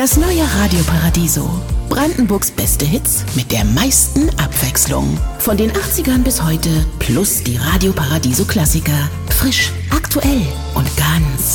Das neue Radio Paradiso. Brandenburgs beste Hits mit der meisten Abwechslung. Von den 80ern bis heute plus die Radio Paradiso Klassiker. Frisch, aktuell und ganz